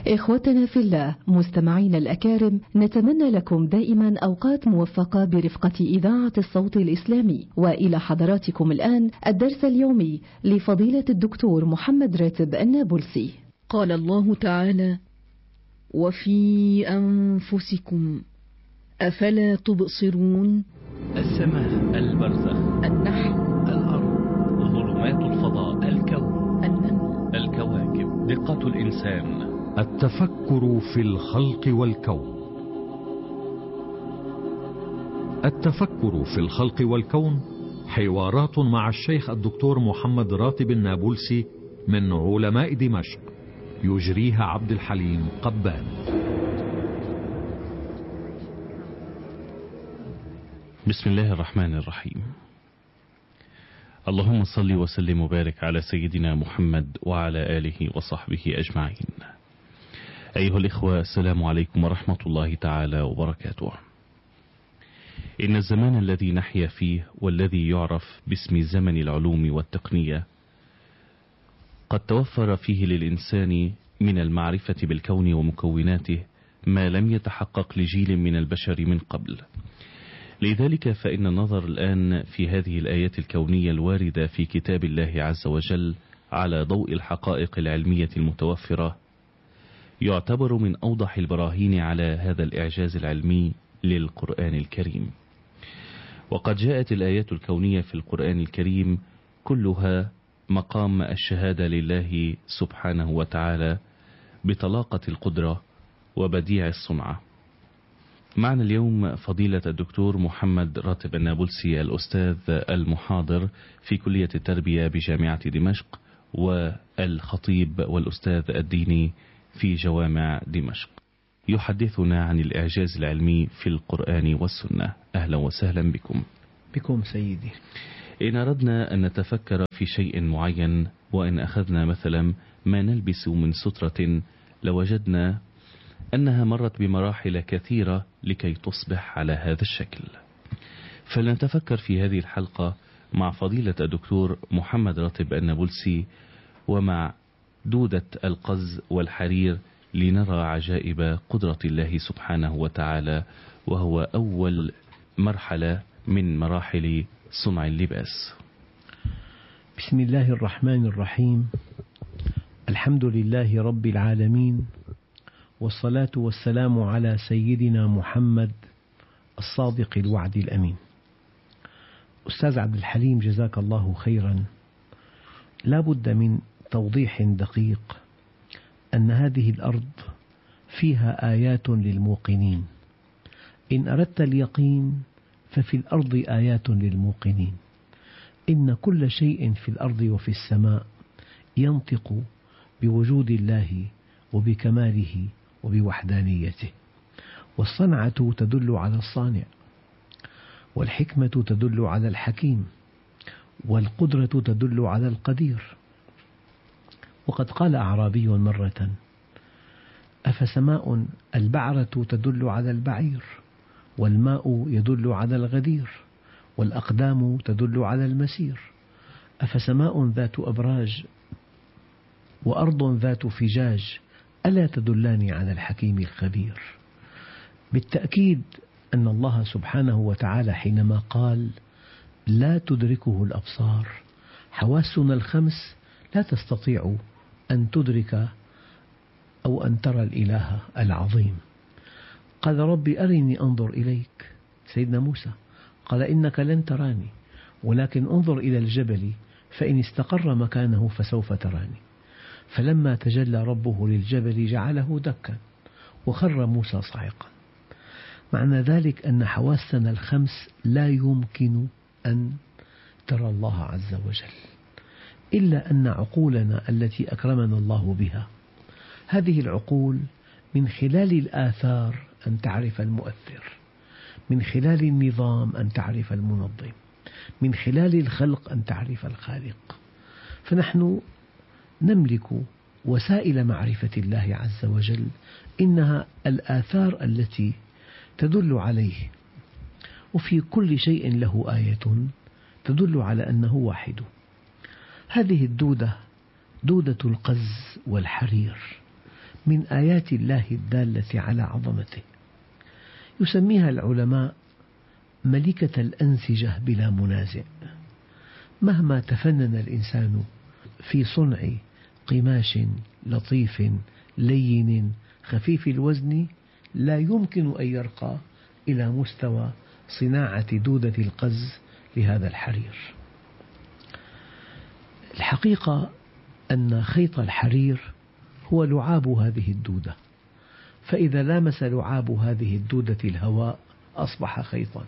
إخوتنا في الله مستمعين الأكارم، نتمنى لكم دائما أوقات موفقة برفقة إذاعة الصوت الإسلامي. وإلى حضراتكم الآن الدرس اليومي لفضيلة الدكتور محمد راتب النابلسي. قال الله تعالى: وفي أنفسكم أفلا تبصرون. السماء، البرزخ، النحل، الأرض، ظلمات الفضاء، الكون، النمل، الكواكب، دقة الإنسان، التفكر في الخلق والكون. التفكر في الخلق والكون حوارات مع الشيخ الدكتور محمد راتب النابلسي من علماء دمشق، يجريها عبد الحليم قبان. بسم الله الرحمن الرحيم. اللهم صل وسلم وبارك على سيدنا محمد وعلى آله وصحبه أجمعين. أيها الإخوة، السلام عليكم ورحمة الله تعالى وبركاته. إن الزمان الذي نحيا فيه والذي يعرف باسم زمن العلوم والتقنية قد توفر فيه للإنسان من المعرفة بالكون ومكوناته ما لم يتحقق لجيل من البشر من قبل. لذلك فإن النظر الآن في هذه الآيات الكونية الواردة في كتاب الله عز وجل على ضوء الحقائق العلمية المتوفرة يعتبر من أوضح البراهين على هذا الإعجاز العلمي للقرآن الكريم. وقد جاءت الآيات الكونية في القرآن الكريم كلها مقام الشهادة لله سبحانه وتعالى بطلاقة القدرة وبديع الصنعة. معنا اليوم فضيلة الدكتور محمد راتب النابلسي، الأستاذ المحاضر في كلية التربية بجامعة دمشق والخطيب والأستاذ الديني في جوامع دمشق، يحدثنا عن الإعجاز العلمي في القرآن والسنة. أهلا وسهلا بكم سيدي. إن أردنا أن نتفكر في شيء معين، وإن أخذنا مثلا ما نلبس من سترة لوجدنا أنها مرت بمراحل كثيرة لكي تصبح على هذا الشكل. فلنتفكر في هذه الحلقة مع فضيلة الدكتور محمد راتب النابلسي ومع دودة القز والحرير لنرى عجائب قدرة الله سبحانه وتعالى، وهو أول مرحلة من مراحل صنع اللباس. بسم الله الرحمن الرحيم. الحمد لله رب العالمين، والصلاة والسلام على سيدنا محمد الصادق الوعد الأمين. أستاذ عبد الحليم، جزاك الله خيرا. لا بد من توضيح دقيق أن هذه الأرض فيها آيات للموقنين. إن أردت اليقين ففي الأرض آيات للموقنين. إن كل شيء في الأرض وفي السماء ينطق بوجود الله وبكماله وبوحدانيته. والصنعة تدل على الصانع، والحكمة تدل على الحكيم، والقدرة تدل على القدير. وقد قال أعرابي مرة: أفسماء البعرة تدل على البعير، والماء يدل على الغدير، والأقدام تدل على المسير. أفسماء ذات أبراج وأرض ذات فجاج ألا تدلان على الحكيم الخبير. بالتأكيد أن الله سبحانه وتعالى حينما قال لا تدركه الأبصار، حواسنا الخمس لا تستطيع أن تدرك أو أن ترى الإله العظيم. قال ربي أرني أنظر إليك. سيدنا موسى قال إنك لن تراني ولكن انظر إلى الجبل فإن استقر مكانه فسوف تراني. فلما تجلى ربه للجبل جعله دكا وخر موسى صاعقا. معنى ذلك أن حواسنا الخمس لا يمكن أن ترى الله عز وجل، إلا أن عقولنا التي أكرمنا الله بها، هذه العقول من خلال الآثار أن تعرف المؤثر، من خلال النظام أن تعرف المنظم، من خلال الخلق أن تعرف الخالق. فنحن نملك وسائل معرفة الله عز وجل، إنها الآثار التي تدل عليه. وفي كل شيء له آية تدل على أنه واحد. هذه الدودة دودة القز والحرير من آيات الله الدالة على عظمته. يسميها العلماء ملكة الأنسجة بلا منازع. مهما تفنن الإنسان في صنع قماش لطيف لين خفيف الوزن لا يمكن أن يرقى إلى مستوى صناعة دودة القز لهذا الحرير. الحقيقة أن خيط الحرير هو لعاب هذه الدودة، فإذا لامس لعاب هذه الدودة الهواء أصبح خيطا.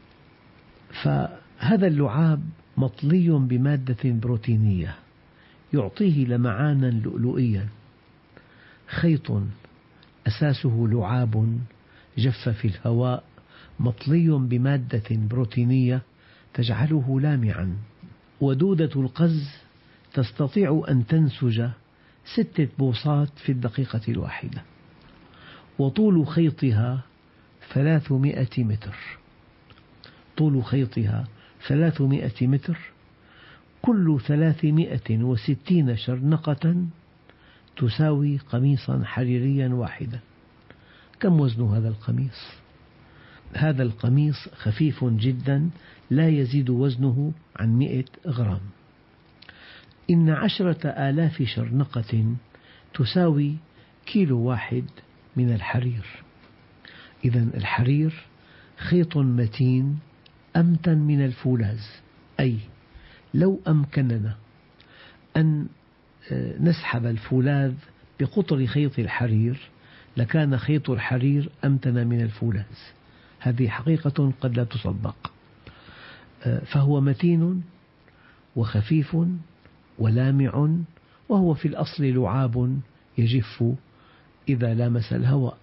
فهذا اللعاب مطلي بمادة بروتينية يعطيه لمعانا لؤلؤيا. خيط أساسه لعاب جف في الهواء مطلي بمادة بروتينية تجعله لامعا. ودودة القز تستطيع أن تنسج 6 بوصات في الدقيقة الواحدة، وطول خيطها 300 متر. طول خيطها 300 متر، كل 360 شرنقة تساوي قميصا حريريا واحدا. كم وزن هذا القميص؟ هذا القميص خفيف جدا لا يزيد وزنه عن 100 غرام. إن 10,000 شرنقة تساوي كيلو واحد من الحرير. إذن الحرير خيط متين أمتن من الفولاذ، أي لو أمكننا أن نسحب الفولاذ بقطر خيط الحرير لكان خيط الحرير أمتن من الفولاذ. هذه حقيقة قد لا تصدق. فهو متين وخفيف ولامع، وهو في الأصل لعاب يجف إذا لامس الهواء،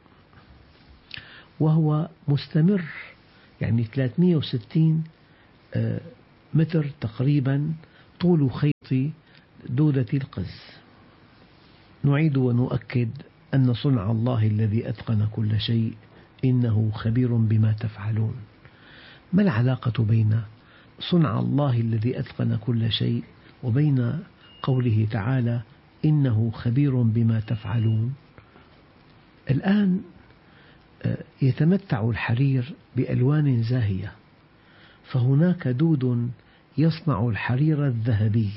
وهو مستمر، يعني 360 متر تقريبا طول خيط دودة القز. نعيد ونؤكد أن صنع الله الذي أتقن كل شيء إنه خبير بما تفعلون. ما العلاقة بين صنع الله الذي أتقن كل شيء وبين قوله تعالى إنه خبير بما تفعلون؟ الآن يتمتع الحرير بألوان زاهية، فهناك دود يصنع الحرير الذهبي،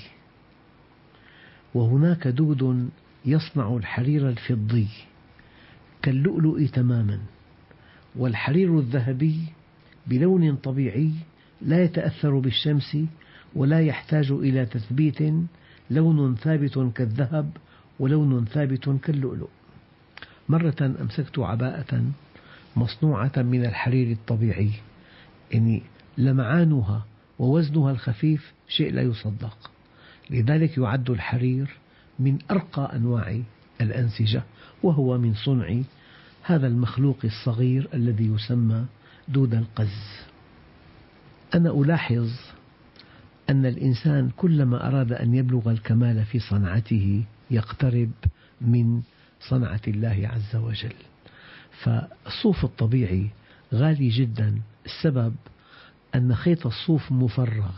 وهناك دود يصنع الحرير الفضي كاللؤلؤ تماما. والحرير الذهبي بلون طبيعي لا يتأثر بالشمس ولا يحتاج إلى تثبيت، لون ثابت كالذهب ولون ثابت كاللؤلؤ. مرة أمسكت عباءة مصنوعة من الحرير الطبيعي، يعني لمعانها ووزنها الخفيف شيء لا يصدق. لذلك يعد الحرير من أرقى أنواع الأنسجة، وهو من صنع هذا المخلوق الصغير الذي يسمى دود القز. أنا ألاحظ أن الإنسان كلما أراد أن يبلغ الكمال في صنعته يقترب من صنعة الله عز وجل. فالصوف الطبيعي غالي جدا، السبب أن خيط الصوف مفرغ،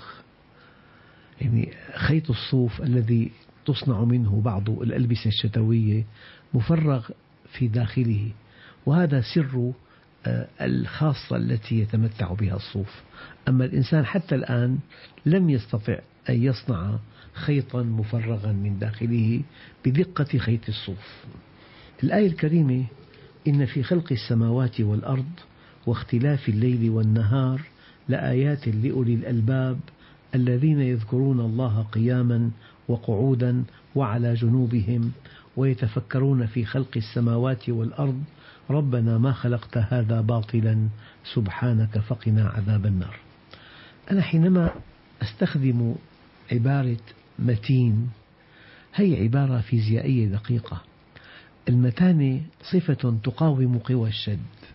يعني خيط الصوف الذي تصنع منه بعض الألبسة الشتوية مفرغ في داخله، وهذا سر الخاصة التي يتمتع بها الصوف. أما الإنسان حتى الآن لم يستطع أن يصنع خيطا مفرغا من داخله بدقة خيط الصوف. الآية الكريمة إن في خلق السماوات والأرض واختلاف الليل والنهار لآيات لأولي الألباب الذين يذكرون الله قياما وقعودا وعلى جنوبهم ويتفكرون في خلق السماوات والأرض ربنا ما خلقت هذا باطلا سبحانك فقنا عذاب النار. أنا حينما أستخدم عبارة متين هي عبارة فيزيائية دقيقة. المتانة صفة تقاوم قوى الشد،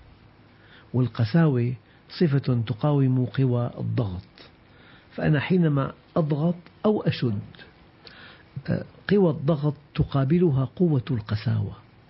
والقساوة صفة تقاوم قوى الضغط. فأنا حينما أضغط أو أشد قوى الضغط تقابلها قوة القساوة،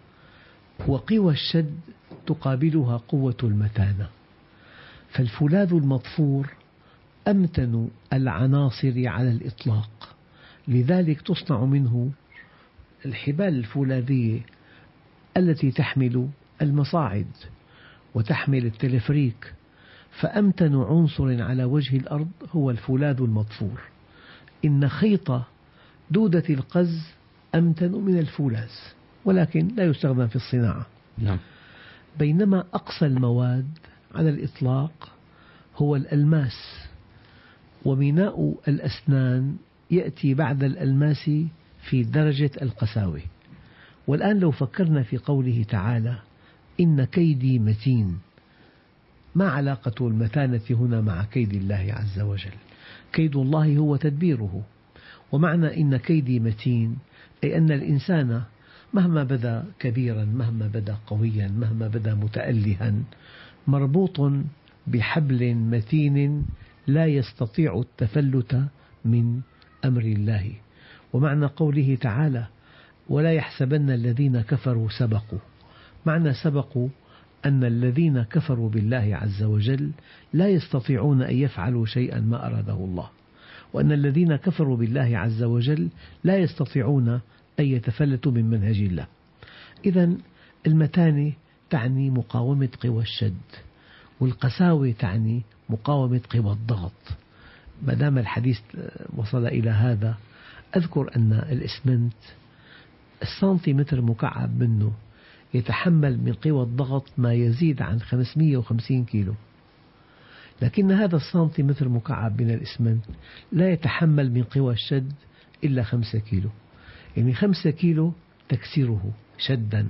وقوى الشد تقابلها قوة المتانة. فالفولاذ المضفور أمتن العناصر على الإطلاق، لذلك تصنع منه الحبال الفولاذية التي تحمل المصاعد وتحمل التلفريك، فأمتن عنصر على وجه الأرض هو الفولاذ المضفور. إن خيط دودة القز أمتن من الفولاذ، ولكن لا يستخدم في الصناعة. نعم. بينما أقصى المواد على الإطلاق هو الألماس، وميناء الأسنان يأتي بعد الألماس في درجة القساوة. والآن لو فكرنا في قوله تعالى إن كيدي متين، ما علاقة المتانة هنا مع كيد الله عز وجل؟ كيد الله هو تدبيره، ومعنى إن كيدي متين أي أن الإنسان مهما بدا كبيرا، مهما بدا قويا، مهما بدا متألها، مربوط بحبل متين لا يستطيع التفلت من أمر الله. ومعنى قوله تعالى ولا يحسبن الذين كفروا سبقوا، معنى سبقوا أن الذين كفروا بالله عز وجل لا يستطيعون أن يفعلوا شيئا ما أراده الله، وأن الذين كفروا بالله عز وجل لا يستطيعون أن يتفلتوا من منهج الله. إذن المتانة تعني مقاومة قوى الشد، والقساوة تعني مقاومة قوى الضغط. ما دام الحديث وصل إلى هذا، أذكر أن الإسمنت السنتيمتر مكعب منه يتحمل من قوى الضغط ما يزيد عن 550 كيلو، لكن هذا السنتيمتر مكعب من الإسمنت لا يتحمل من قوى الشد إلا 5 كيلو. يعني 5 كيلو تكسيره شدا،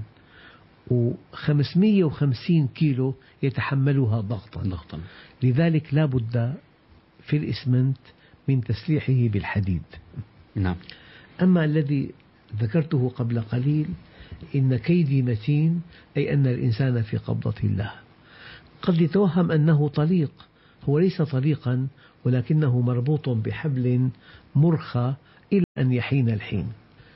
و550 كيلو يتحملها ضغطا. لذلك لا بد في الإسمنت من تسليحه بالحديد. نعم. أما الذي ذكرته قبل قليل إن كيدي متين أي أن الإنسان في قبضة الله. قد يتوهم أنه طليق، هو ليس طليقا، ولكنه مربوط بحبل مرخى إلى أن يحين الحين.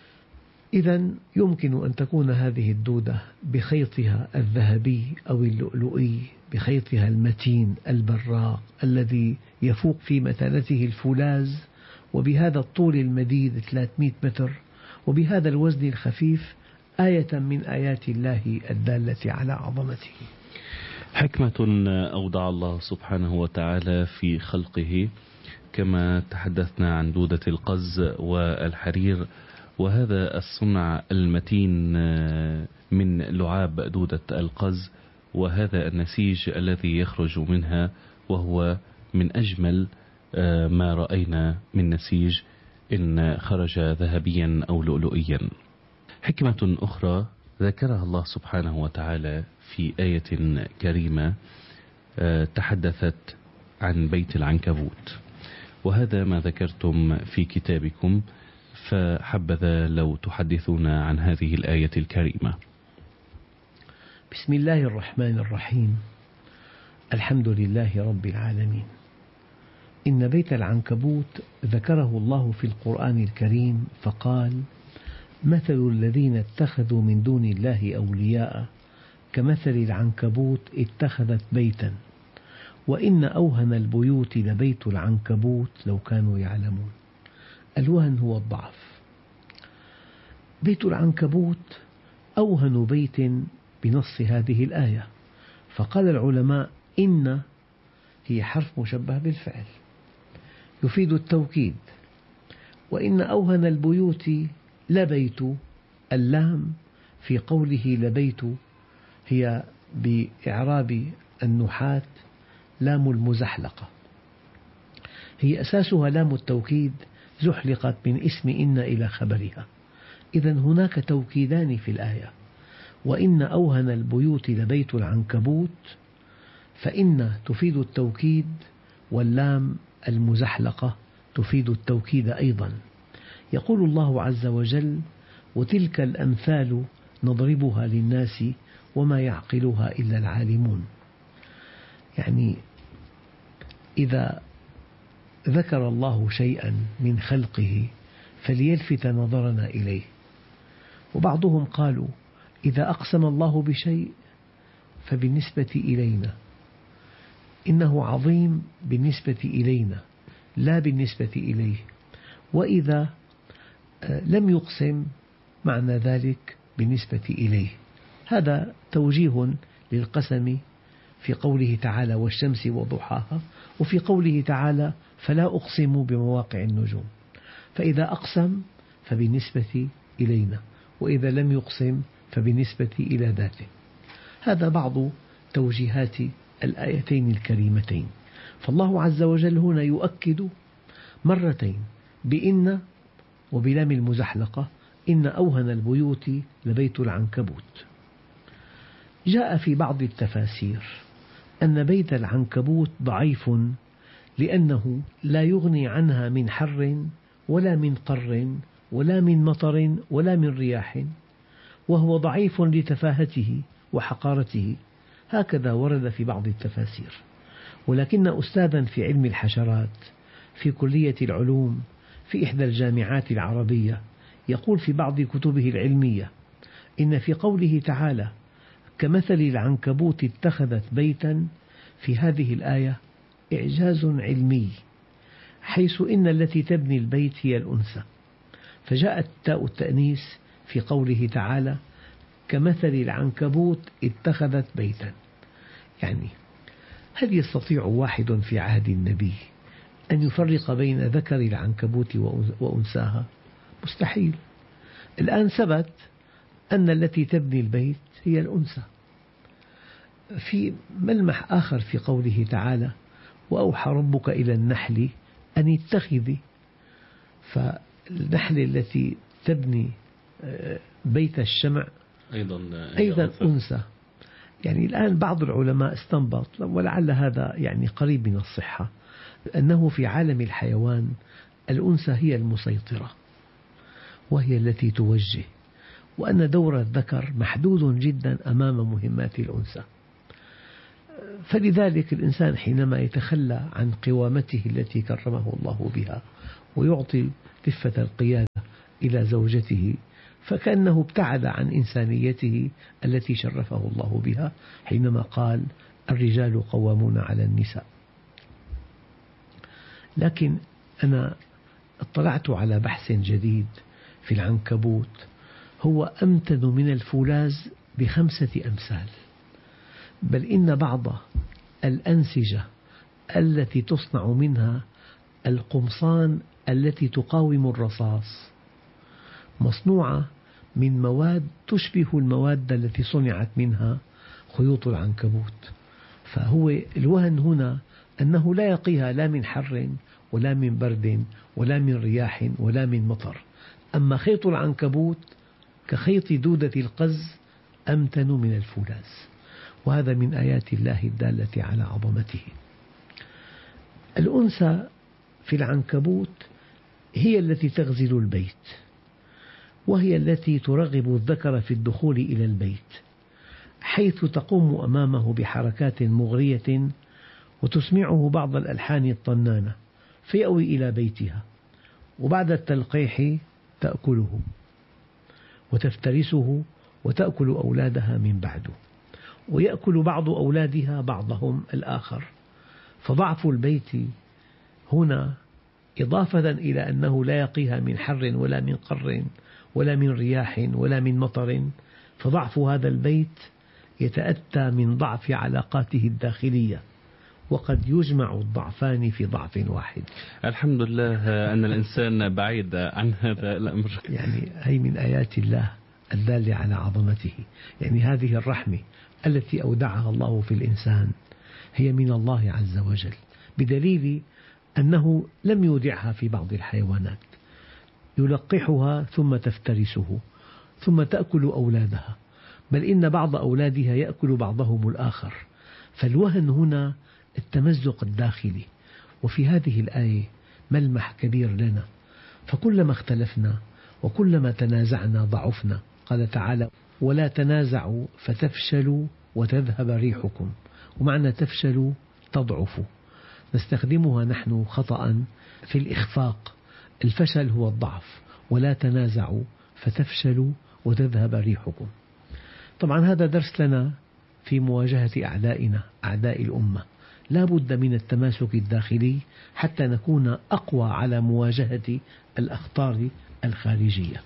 إذن يمكن أن تكون هذه الدودة بخيطها الذهبي أو اللؤلؤي، بخيطها المتين البراق الذي يفوق في متانته الفولاذ، وبهذا الطول المديد 300 متر، وبهذا الوزن الخفيف، آية من آيات الله الدالة على عظمته. حكمة أودع الله سبحانه وتعالى في خلقه، كما تحدثنا عن دودة القز والحرير، وهذا الصنع المتين من لعاب دودة القز، وهذا النسيج الذي يخرج منها، وهو من أجمل ما رأينا من نسيج إن خرج ذهبيا أو لؤلؤيا. حكمة أخرى ذكرها الله سبحانه وتعالى في آية كريمة تحدثت عن بيت العنكبوت، وهذا ما ذكرتم في كتابكم، فحبذا لو تحدثونا عن هذه الآية الكريمة. بسم الله الرحمن الرحيم. الحمد لله رب العالمين. إن بيت العنكبوت ذكره الله في القرآن الكريم فقال مثل الذين اتخذوا من دون الله أولياء كمثل العنكبوت اتخذت بيتا وإن أوهن البيوت لبيت العنكبوت لو كانوا يعلمون. الوهن هو الضعف. بيت العنكبوت أوهن بيت بنص هذه الآية. فقال العلماء إن هي حرف مشبه بالفعل يفيد التوكيد، وإن أوهن البيوت لبيت، اللام في قوله لبيت هي بإعراب النحاة لام المزحلقة، هي أساسها لام التوكيد زحلقت من اسم إن إلى خبرها. إذن هناك توكيدان في الآية، وإن أوهن البيوت لبيت العنكبوت، فإن تفيد التوكيد، واللام المزحلقة تفيد التوكيد أيضا. يقول الله عز وجل وتلك الأمثال نضربها للناس وما يعقلها إلا العالمون. يعني إذا ذكر الله شيئا من خلقه فليلفت نظرنا إليه. وبعضهم قالوا إذا أقسم الله بشيء فبالنسبة إلينا إنه عظيم بالنسبة إلينا لا بالنسبة إليه، وإذا لم يقسم معنى ذلك بالنسبة إليه. هذا توجيه للقسم في قوله تعالى والشمس وضحاها، وفي قوله تعالى فلا أقسم بمواقع النجوم. فإذا أقسم فبالنسبة إلينا، وإذا لم يقسم فبالنسبة إلى ذاته. هذا بعض توجيهات الآيتين الكريمتين. فالله عز وجل هنا يؤكد مرتين بإن وبلام المزحلقة: إن أوهن البيوت لبيت العنكبوت. جاء في بعض التفاسير أن بيت العنكبوت ضعيف لأنه لا يغني عنها من حر ولا من قر ولا من مطر ولا من رياح، وهو ضعيف لتفاهته وحقارته. هكذا ورد في بعض التفاسير. ولكن أستاذا في علم الحشرات في كلية العلوم في إحدى الجامعات العربية يقول في بعض كتبه العلمية إن في قوله تعالى كمثل العنكبوت اتخذت بيتا في هذه الآية إعجاز علمي، حيث إن التي تبني البيت هي الأنثى، فجاءت تاء التأنيث في قوله تعالى كمثل العنكبوت اتخذت بيتا. يعني هل يستطيع واحد في عهد النبي أن يفرق بين ذكر العنكبوت وأنثاها؟ مستحيل. الآن ثبت أن التي تبني البيت هي الأنثى. في ملمح آخر في قوله تعالى وأوحى ربك إلى النحل أن اتخذي، فالنحل التي تبني بيت الشمع أيضا أنثى. يعني الآن بعض العلماء استنبط، ولعل هذا يعني قريب من الصحة، أنه في عالم الحيوان الأنثى هي المسيطرة وهي التي توجه، وأن دور الذكر محدود جدا أمام مهمات الأنثى. فلذلك الإنسان حينما يتخلى عن قوامته التي كرمه الله بها ويعطي كفة القيادة إلى زوجته، فكأنه ابتعد عن إنسانيته التي شرفه الله بها حينما قال الرجال قوامون على النساء. لكن أنا اطلعت على بحث جديد في العنكبوت، هو أمتن من الفولاذ ب5 أمثال، بل إن بعض الأنسجة التي تصنع منها القمصان التي تقاوم الرصاص مصنوعة من مواد تشبه المواد التي صنعت منها خيوط العنكبوت. فهو الوهن هنا أنه لا يقيها لا من حر ولا من برد ولا من رياح ولا من مطر. أما خيط العنكبوت كخيط دودة القز أمتن من الفولاذ، وهذا من آيات الله الدالة على عظمته. الأنثى في العنكبوت هي التي تغزل البيت، وهي التي ترغب الذكر في الدخول إلى البيت، حيث تقوم أمامه بحركات مغرية وتسمعه بعض الألحان الطنانة فيأوي إلى بيتها، وبعد التلقيح تأكله وتفترسه وتأكل أولادها من بعده، ويأكل بعض أولادها بعضهم الآخر. فضعف البيت هنا إضافة إلى أنه لا يقيها من حر ولا من قر ولا من رياح ولا من مطر، فضعف هذا البيت يتأتى من ضعف علاقاته الداخلية، وقد يجمع الضعفان في ضعف واحد. الحمد لله أن الإنسان بعيد عن هذا الأمر. يعني هي من آيات الله الدالة على عظمته. يعني هذه الرحمة التي أودعها الله في الإنسان هي من الله عز وجل، بدليل أنه لم يودعها في بعض الحيوانات، يلقحها ثم تفترسه ثم تأكل أولادها، بل إن بعض أولادها يأكل بعضهم الآخر. فالوهن هنا التمزق الداخلي. وفي هذه الآية ملمح كبير لنا، فكلما اختلفنا وكلما تنازعنا ضعفنا. قال تعالى ولا تنازعوا فتفشلوا وتذهب ريحكم، ومعنى تفشلوا تضعفوا، نستخدمها نحن خطأ في الإخفاق. الفشل هو الضعف، ولا تنازعوا فتفشلوا وتذهب ريحكم. طبعا هذا درس لنا في مواجهة أعدائنا أعداء الأمة. لا بد من التماسك الداخلي حتى نكون أقوى على مواجهة الأخطار الخارجية.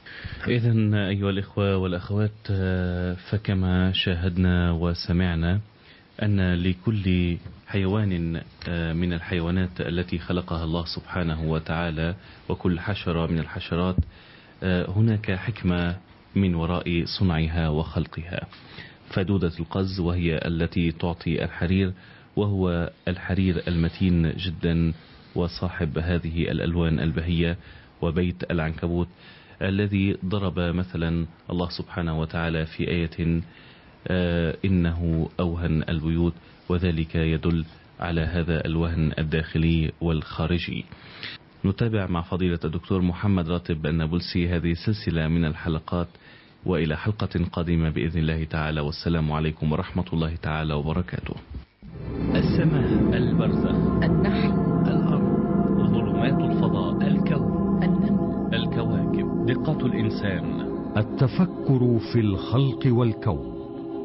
إذن أيها الإخوة والأخوات، فكما شاهدنا وسمعنا أن لكل حيوان من الحيوانات التي خلقها الله سبحانه وتعالى وكل حشرة من الحشرات هناك حكمة من وراء صنعها وخلقها. فدودة القز وهي التي تعطي الحرير، وهو الحرير المتين جدا وصاحب هذه الألوان البهية، وبيت العنكبوت الذي ضرب مثلا الله سبحانه وتعالى في آية إنه أوهن البيوت، وذلك يدل على هذا الوهن الداخلي والخارجي. نتابع مع فضيلة الدكتور محمد راتب النابلسي هذه السلسلة من الحلقات، وإلى حلقة قادمة بإذن الله تعالى، والسلام عليكم ورحمة الله تعالى وبركاته. السماء، البرزخ، النحل، الأرض، ظلمات الفضاء، الكون، النمل، الكواكب، دقات الإنسان. التفكر في الخلق والكون.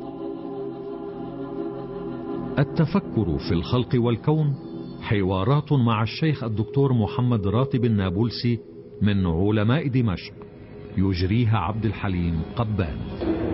التفكر في الخلق والكون حوارات مع الشيخ الدكتور محمد راتب النابلسي من علماء دمشق، يجريها عبد الحليم قبان.